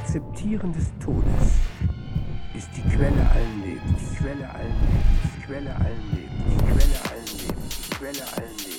Akzeptieren des Todes ist die Quelle allen Lebens, die Quelle allen Lebens, die Quelle allen Lebens, die Quelle allen Lebens, die Quelle allen Lebens.